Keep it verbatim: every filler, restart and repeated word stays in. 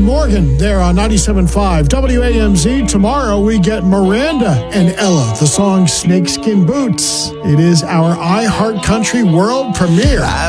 and Morgan there on ninety-seven point five W A M Z. Tomorrow we get Miranda and Ella, the song Snakeskin Boots. It is our iHeart Country world premiere. I